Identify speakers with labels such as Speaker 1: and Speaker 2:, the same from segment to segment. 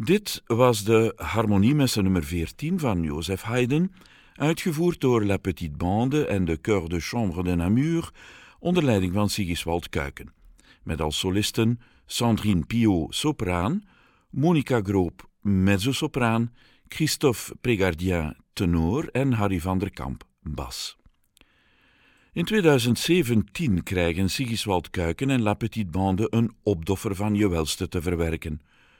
Speaker 1: Dit was de harmoniemesse nummer 14 van Joseph Haydn, uitgevoerd door La Petite Bande en de Chœur de Chambre de Namur, onder leiding van Sigiswald Kuijken. Met als solisten Sandrine Piot, sopraan, Monica Groop, mezzosopraan, Christophe Prégardien, tenor en Harry van der Kamp, bas. In 2017 krijgen Sigiswald Kuijken en La Petite Bande een opdoffer van je welste te verwerken.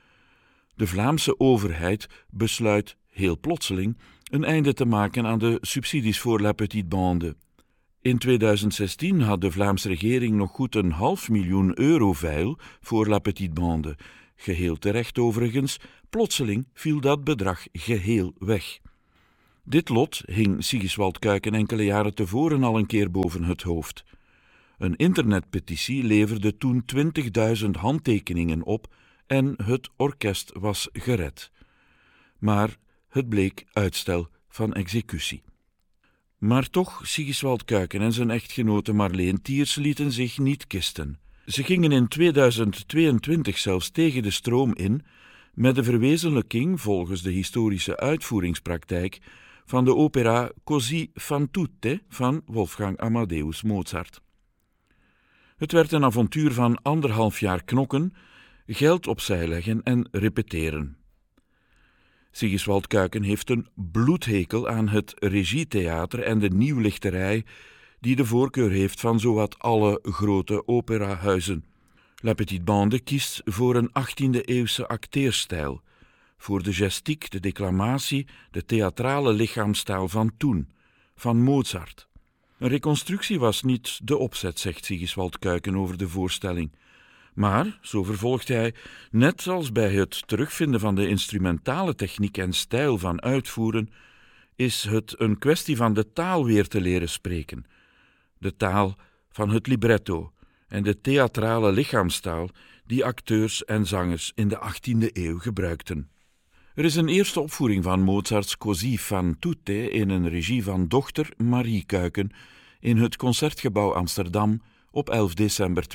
Speaker 1: De Vlaamse overheid besluit, heel plotseling, een einde te maken aan de subsidies voor La Petite Bande. In 2016 had de Vlaamse regering nog goed €500.000 veil voor La Petite Bande. Geheel terecht overigens, plotseling viel dat bedrag geheel weg. Dit lot hing Sigiswald Kuijken enkele jaren tevoren al een keer boven het hoofd. Een internetpetitie leverde toen 20.000 handtekeningen op en het orkest was gered. Maar het bleek uitstel van executie. Maar toch, Sigiswald Kuijken en zijn echtgenote Marleen Thiers lieten zich niet kisten. Ze gingen in 2022 zelfs tegen de stroom in met de verwezenlijking, volgens de historische uitvoeringspraktijk, van de opera Così fan tutte van Wolfgang Amadeus Mozart. Het werd een avontuur van 1,5 jaar knokken, geld opzij leggen en repeteren. Sigiswald Kuijken heeft een bloedhekel aan het regietheater en de nieuwlichterij die de voorkeur heeft van zowat alle grote operahuizen. La Petite Bande kiest voor een 18e-eeuwse acteerstijl, voor de gestiek, de declamatie, de theatrale lichaamstaal van toen, van Mozart. Een reconstructie was niet de opzet, zegt Sigiswald Kuijken over de voorstelling. Maar, zo vervolgt hij, net als bij het terugvinden van de instrumentale techniek en stijl van uitvoeren, is het een kwestie van de taal weer te leren spreken. De taal van het libretto en de theatrale lichaamstaal die acteurs en zangers in de 18e eeuw gebruikten. Er is een eerste opvoering van Mozarts Così fan tutte in een regie van dochter Marie Kuijken in het Concertgebouw Amsterdam op 11 december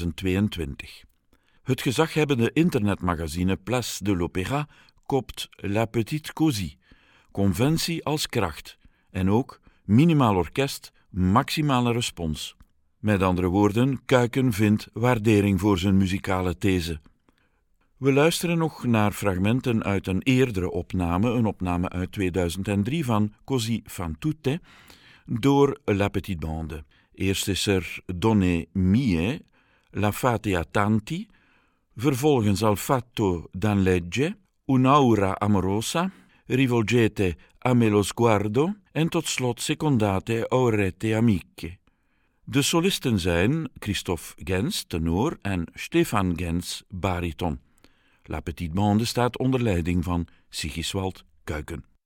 Speaker 1: 2022. Het gezaghebbende internetmagazine Place de l'Opéra kopt La Petite Così, conventie als kracht en ook minimaal orkest, maximale respons. Met andere woorden, Kuijken vindt waardering voor zijn muzikale these. We luisteren nog naar fragmenten uit een eerdere opname, een opname uit 2003 van Così fan tutte, door La Petite Bande. Eerst is er Donne mie, La fate a tanti, vervolgens Al fatto dan legge, Un'aura amorosa, Rivolgete a me lo sguardo en tot slot Secondate aurete amiche. De solisten zijn Christophe Gens, tenor, en Stefan Gens, bariton. La Petite Bande staat onder leiding van Sigiswald Kuijken.